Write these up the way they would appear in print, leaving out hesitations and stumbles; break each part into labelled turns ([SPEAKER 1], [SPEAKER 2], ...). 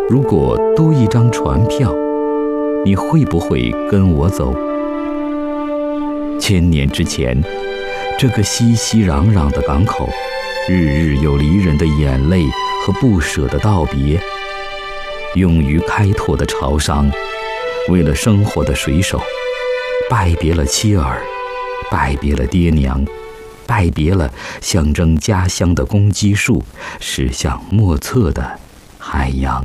[SPEAKER 1] 如果多一张船票，你会不会跟我走？1000年之前，这个熙熙攘攘的港口，日日有离人的眼泪和不舍的道别。勇于开拓的潮商，为了生活的水手，拜别了妻儿，拜别了爹娘，拜别了象征家乡的公鸡树，驶向莫测的海洋。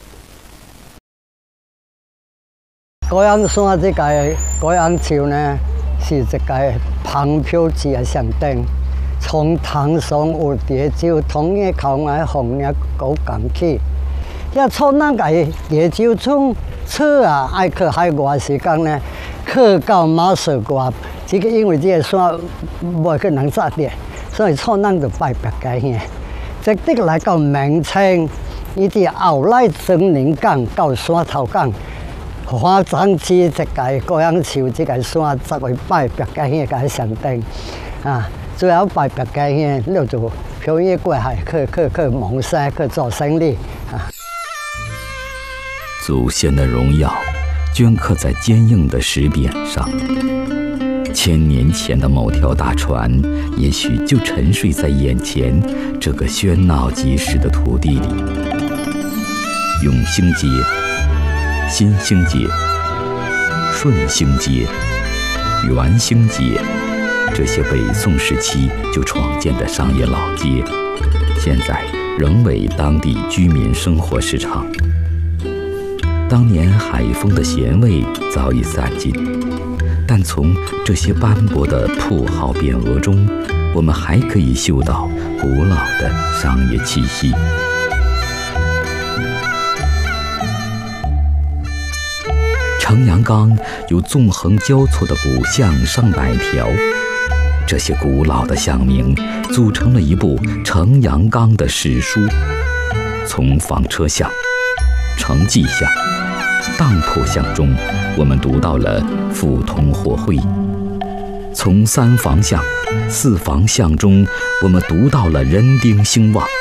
[SPEAKER 2] 高阳山这个高阳桥呢，是一个旁漂子的象征。从唐宋有地州，同一靠岸红叶高港起。要从那个地州村车啊，爱去海外时间呢，去到马术馆。这个因为这个山无去能扎的，所以从那就拜别个遐。这的来到名称，伊伫后来森林港到山头港。花展市一个高阳桥，这个山作为拜别个遐个象征啊。最后拜别个遐，你就漂洋过海去蒙山去做生意啊。
[SPEAKER 1] 祖先的荣耀镌刻在坚硬的石匾上。1000年前的某条大船，也许就沉睡在眼前这个喧闹即时的土地里。永兴街、新兴街、顺兴街、元兴街，这些北宋时期就创建的商业老街，现在仍为当地居民生活市场。当年海风的咸味早已散尽，但从这些斑驳的铺号匾额中，我们还可以嗅到古老的商业气息。城阳冈有纵横交错的古巷上百条，这些古老的巷名组成了一部城阳冈的史书。从纺车巷、城记巷、当铺巷中，我们读到了富通货会；从三房巷、四房巷中，我们读到了人丁兴旺；